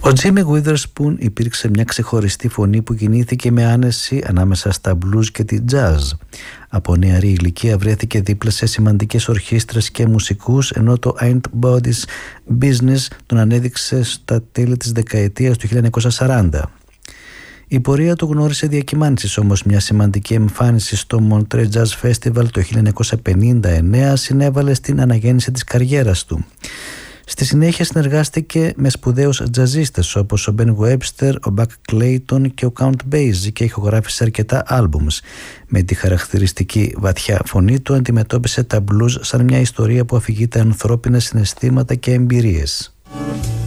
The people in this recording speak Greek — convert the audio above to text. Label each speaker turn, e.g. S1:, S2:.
S1: Ο Jimmy Witherspoon υπήρξε μια ξεχωριστή φωνή που κινήθηκε με άνεση ανάμεσα στα blues και τη jazz. Από νεαρή ηλικία βρέθηκε δίπλα σε σημαντικές ορχήστρες και μουσικούς, ενώ το Ain't Body's Business τον ανέδειξε στα τέλη της δεκαετίας του 1940. Η πορεία του γνώρισε διακυμάνσεις, όμως μια σημαντική εμφάνιση στο Montreux Jazz Festival το 1959 συνέβαλε στην αναγέννηση της καριέρας του. Στη συνέχεια συνεργάστηκε με σπουδαίους τζαζίστες όπως ο Ben Webster, ο Buck Clayton και ο Count Basie και ηχογράφησε αρκετά άλμπουμς. Με τη χαρακτηριστική βαθιά φωνή του αντιμετώπισε τα blues σαν μια ιστορία που αφηγεί τα ανθρώπινα συναισθήματα και εμπειρίες.